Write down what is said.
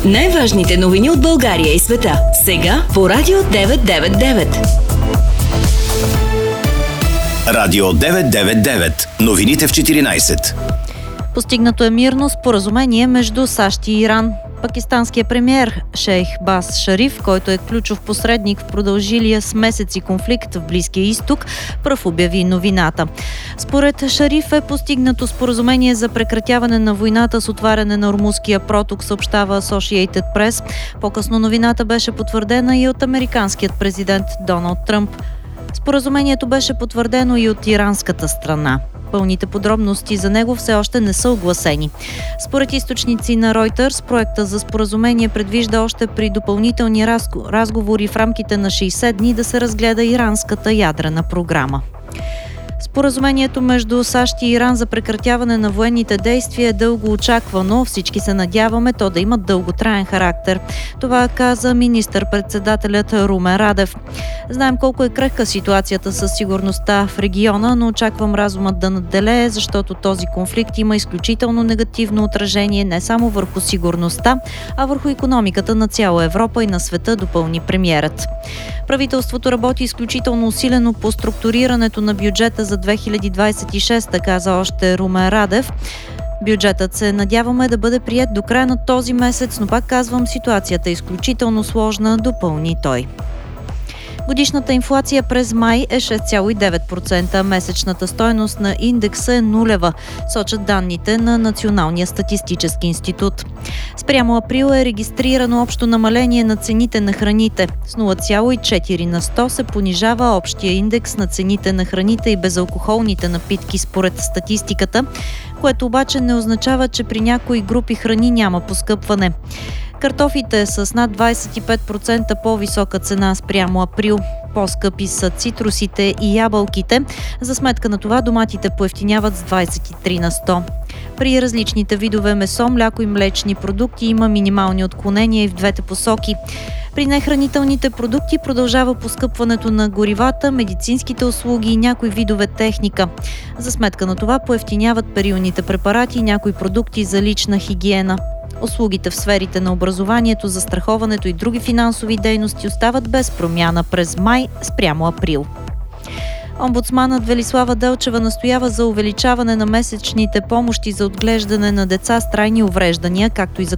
Най-важните новини от България и света. Сега по Радио 999. Радио 999. Новините в 14. Постигнато е мирно споразумение между САЩ и Иран. Пакистанският премиер Шейх Бас Шариф, който е ключов посредник в продължилия с месеци конфликт в Близкия изток, пръв обяви новината. Според Шариф е постигнато споразумение за прекратяване на войната с отваряне на Ормузския проток, съобщава Associated Press. По-късно новината беше потвърдена и от американският президент Доналд Тръмп. Споразумението беше потвърдено и от иранската страна. Пълните подробности за него все още не са огласени. Според източници на Reuters, проекта за споразумение предвижда още при допълнителни разговори в рамките на 60 дни да се разгледа иранската ядрена програма. Споразумението между САЩ и Иран за прекратяване на военните действия е дълго очаквано. Всички се надяваме то да има дълготраен характер. Това каза министър-председателят Румен Радев. Знаем колко е крехка ситуацията със сигурността в региона, но очаквам разумът да надделее, защото този конфликт има изключително негативно отражение не само върху сигурността, а върху икономиката на цяла Европа и на света, допълни премиерът. Правителството работи изключително усилено по структурирането на бюджета за 2026, каза още Румен Радев. Бюджетът се надяваме да бъде приет до края на този месец, но пак казвам, ситуацията е изключително сложна, допълни той. Годишната инфлация през май е 6,9%, месечната стойност на индекса е нулева, сочат данните на Националния статистически институт. Спрямо април е регистрирано общо намаление на цените на храните. С 0,4 на 100 се понижава общия индекс на цените на храните и безалкохолните напитки според статистиката, което обаче не означава, че при някои групи храни няма поскъпване. Картофите с над 25% по-висока цена спрямо април. По-скъпи са цитрусите и ябълките. За сметка на това доматите поевтиняват с 23 на 100. При различните видове месо, мляко и млечни продукти има минимални отклонения и в двете посоки. При нехранителните продукти продължава поскъпването на горивата, медицинските услуги и някои видове техника. За сметка на това поевтиняват перилните препарати и някои продукти за лична хигиена. Услугите в сферите на образованието, застраховането и други финансови дейности остават без промяна през май спрямо април. Омбудсманът Велислава Делчева настоява за увеличаване на месечните помощи за отглеждане на деца с трайни увреждания, както и за